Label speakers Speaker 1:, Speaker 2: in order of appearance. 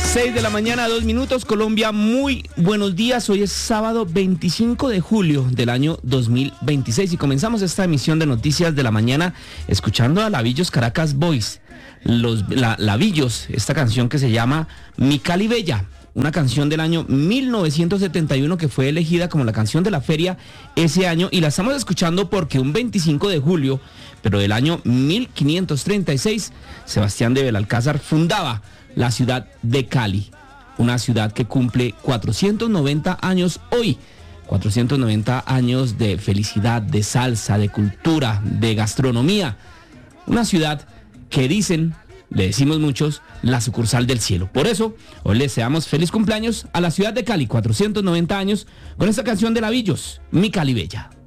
Speaker 1: 6 de la mañana, 2 minutos, Colombia, muy buenos días. Hoy es sábado 25 de julio del año 2026 y comenzamos esta emisión de Noticias de la Mañana escuchando a Lavillos Caracas Boys. Lavillos, esta canción que se llama Mi Cali Bella, una canción del año 1971 que fue elegida como la canción de la feria ese año, y la estamos escuchando porque un 25 de julio, pero del año 1536, Sebastián de Belalcázar fundaba la ciudad de Cali, una ciudad que cumple 490 años hoy, 490 años de felicidad, de salsa, de cultura, de gastronomía, una ciudad que dicen, le decimos muchos, la sucursal del cielo. Por eso, hoy le deseamos feliz cumpleaños a la ciudad de Cali, 490 años, con esta canción de Lavillos, Mi Cali Bella.